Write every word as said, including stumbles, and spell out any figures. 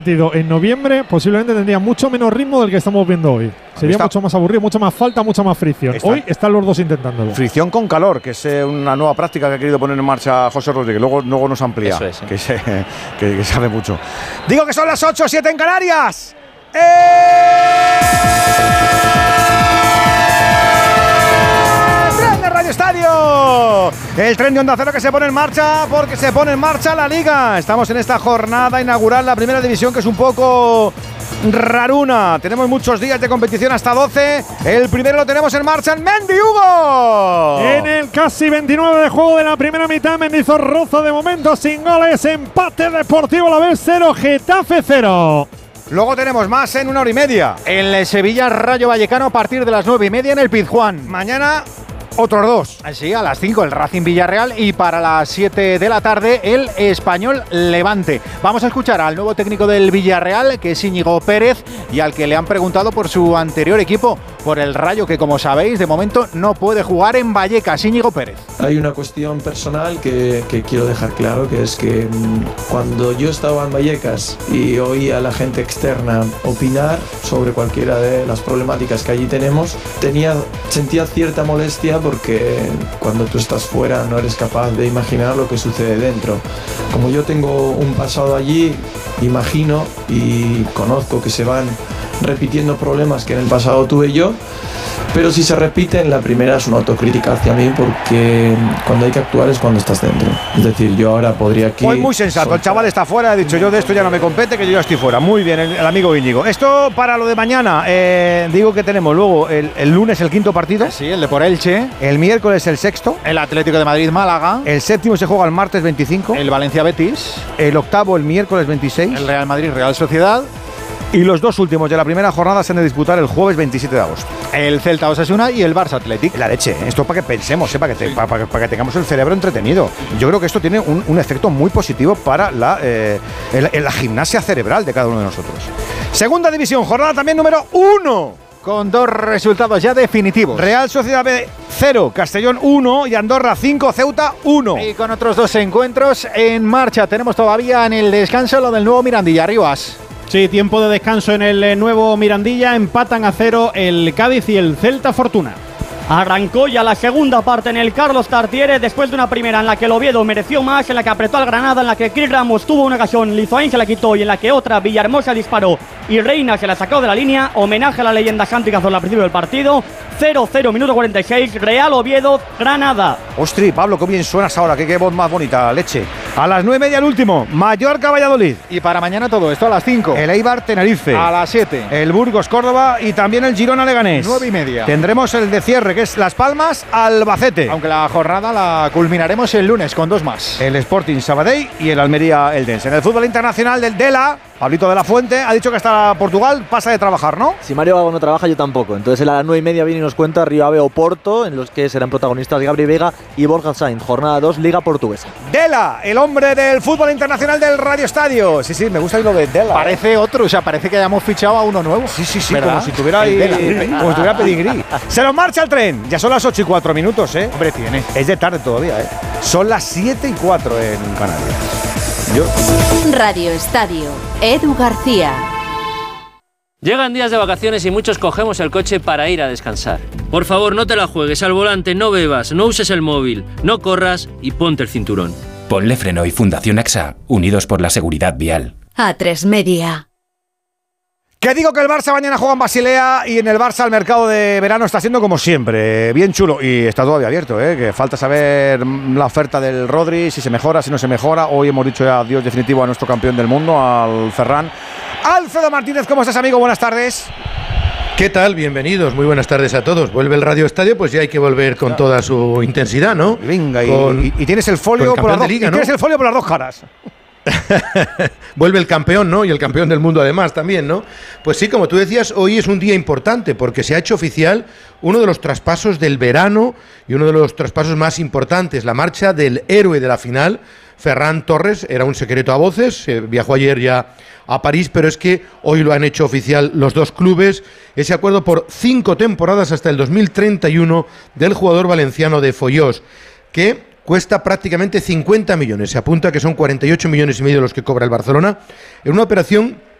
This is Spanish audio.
En noviembre posiblemente tendría mucho menos ritmo del que estamos viendo hoy. Sería está, mucho más aburrido, mucha más falta, mucha más fricción. Está, hoy están los dos intentándolo. Fricción con calor, que es eh, una nueva práctica que ha querido poner en marcha José Rodríguez. Luego, luego nos amplía, Eso es, ¿eh? que, se, que, que sabe mucho. Digo que son las ocho, siete en Canarias. ¡Eh! ¡Tren de Radio Estadio! El tren de Onda Cero que se pone en marcha porque se pone en marcha la Liga. Estamos en esta jornada inaugural, la primera división, que es un poco raruna. Tenemos muchos días de competición, hasta doce. El primero lo tenemos en marcha en Mendy, Hugo. En el casi veintinueve de juego de la primera mitad, Mendizorroza de momento sin goles. Empate Deportivo Alavés cero, Getafe cero. Luego tenemos más en una hora y media. El Sevilla Rayo Vallecano a partir de las nueve y media en el Pizjuán. Mañana otros dos. Sí, a las cinco el Racing Villarreal y para las siete de la tarde el Español Levante. Vamos a escuchar al nuevo técnico del Villarreal, que es Íñigo Pérez, y al que le han preguntado por su anterior equipo, por el Rayo, que como sabéis de momento no puede jugar en Vallecas. Íñigo Pérez. Hay una cuestión personal que, que quiero dejar claro, que es que mmm, cuando yo estaba en Vallecas y oía a la gente externa opinar sobre cualquiera de las problemáticas que allí tenemos, tenía, sentía cierta molestia, porque cuando tú estás fuera no eres capaz de imaginar lo que sucede dentro. Como yo tengo un pasado allí, imagino y conozco que se van repitiendo problemas que en el pasado tuve yo, pero si se repiten, la primera es una autocrítica hacia mí, porque cuando hay que actuar es cuando estás dentro. Es decir, yo ahora podría aquí... Hoy muy sensato, soltar. El chaval está fuera, ha dicho yo de esto ya no me compete, que yo ya estoy fuera. Muy bien, el, el amigo Íñigo. Esto para lo de mañana, eh, digo que tenemos luego el, el lunes el quinto partido. Sí, el de por Elche. El miércoles el sexto. El Atlético de Madrid-Málaga. El séptimo se juega el martes veinticinco. El Valencia-Betis. El octavo el miércoles veintiséis. El Real Madrid-Real Sociedad. Y los dos últimos de la primera jornada se han de disputar el jueves veintisiete de agosto. El Celta Osasuna y el Barça Athletic. La leche, esto para que pensemos, ¿eh? para, que te, sí. para, para, para que tengamos el cerebro entretenido. Yo creo que esto tiene un, un efecto muy positivo para la, eh, el, la gimnasia cerebral de cada uno de nosotros. Segunda división, jornada también número uno. Con dos resultados ya definitivos. Real Sociedad B cero, Castellón uno y Andorra cinco, Ceuta uno. Y con otros dos encuentros en marcha. Tenemos todavía en el descanso lo del nuevo Mirandilla. Rivas. Sí, tiempo de descanso en el nuevo Mirandilla. Empatan a cero el Cádiz y el Celta Fortuna. Arrancó ya la segunda parte en el Carlos Tartiere, después de una primera en la que el Oviedo mereció más, en la que apretó al Granada, en la que Chris Ramos tuvo una ocasión, Lizoain se la quitó, y en la que otra, Villahermosa disparó y Reina se la sacó de la línea. Homenaje a la leyenda Santi Cazorla al principio del partido. cero cero, minuto cuarenta y seis, Real Oviedo, Granada. Ostri, Pablo, qué bien suenas ahora, qué, qué voz más bonita, leche. A las nueve y media el último, Mallorca Valladolid. Y para mañana todo esto a las cinco. El Eibar Tenerife. A las siete. El Burgos Córdoba y también el Girona Leganés. nueve y media. Tendremos el de cierre, que es Las Palmas Albacete. Aunque la jornada la culminaremos el lunes con dos más. El Sporting Sabadell y el Almería Eldense. En el fútbol internacional del Dela, Pablito de la Fuente ha dicho que hasta Portugal pasa de trabajar, ¿no? Si Mario Gago no trabaja, yo tampoco. Entonces a las nueve y media viene y nos cuenta Río Ave Oporto, en los que serán protagonistas Gabri Vega y Borja Sainz. Jornada dos, Liga Portuguesa. Dela, el hombre del fútbol internacional del Radio Estadio. Sí, sí, me gusta lo de Dela. Parece otro, o sea, parece que hayamos fichado a uno nuevo. Sí, sí, sí, ¿verdad? Como si tuviera ahí, como si tuviera pedigrí. Se nos marcha el tren. Ya son las ocho y cuatro minutos, ¿eh? Hombre, tiene. Es de tarde todavía, ¿eh? Son las siete y cuatro en Canarias. Yo. Radio Estadio, Edu García. Llegan días de vacaciones y muchos cogemos el coche para ir a descansar. Por favor, no te la juegues al volante, no bebas, no uses el móvil, no corras y ponte el cinturón. Ponle Freno y Fundación AXA, unidos por la seguridad vial. A tres Media. Que digo que el Barça mañana juega en Basilea y en el Barça el mercado de verano está siendo como siempre, bien chulo y está todavía abierto, ¿eh? Que falta saber la oferta del Rodri, si se mejora, si no se mejora. Hoy hemos dicho ya adiós definitivo a nuestro campeón del mundo, al Ferran. Alfredo Martínez, ¿cómo estás, amigo? Buenas tardes. ¿Qué tal? Bienvenidos, muy buenas tardes a todos. Vuelve el Radio Estadio, pues ya hay que volver con toda su intensidad, ¿no? Venga, con, y, y, y tienes el folio por las dos, Liga, ¿no? Tienes el folio por las dos caras. Vuelve el campeón, ¿no? Y el campeón del mundo además también, ¿no? Pues sí, como tú decías, hoy es un día importante porque se ha hecho oficial uno de los traspasos del verano y uno de los traspasos más importantes, la marcha del héroe de la final, Ferran Torres. Era un secreto a voces, eh, viajó ayer ya a París, pero es que hoy lo han hecho oficial los dos clubes, ese acuerdo por cinco temporadas hasta el dos mil treinta y uno del jugador valenciano de Follós, que cuesta prácticamente cincuenta millones. Se apunta que son cuarenta y ocho millones y medio los que cobra el Barcelona en una operación